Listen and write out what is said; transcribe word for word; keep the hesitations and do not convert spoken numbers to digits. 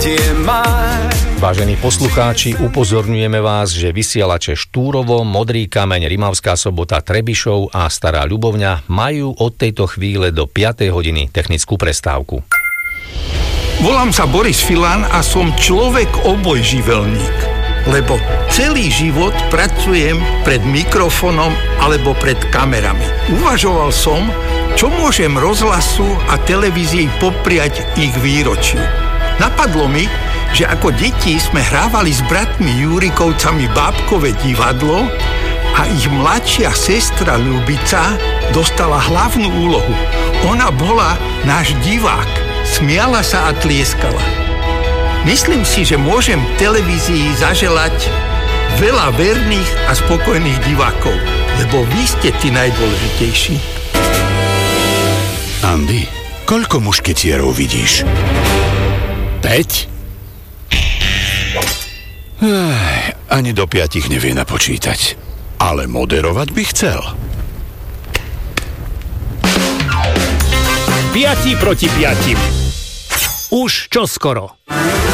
je maj. Vážení poslucháči, upozorňujeme vás, že vysielače Štúrovo, Modrý kameň, Rimavská Sobota, Trebišov a Stará Ľubovňa majú od tejto chvíle do piatej hodiny technickú prestávku. Volám sa Boris Filan a som človek obojživelník, lebo celý život pracujem pred mikrofónom alebo pred kamerami. Uvažoval som, čo môžem rozhlasu a televízii popriať ich výročiu. Napadlo mi, že ako deti sme hrávali s bratmi Jurikovcami bábkové divadlo a ich mladšia sestra Ľubica dostala hlavnú úlohu. Ona bola náš divák, smiala sa a tlieskala. Myslím si, že môžem v televízii zaželať veľa verných a spokojných divákov, lebo vy ste tí najdôležitejší. Andy, koľko mušketierov vidíš? Päť? Ech, ani do piatich nevie napočítať. Ale moderovať by chcel. Piati proti piatim. Už čoskoro.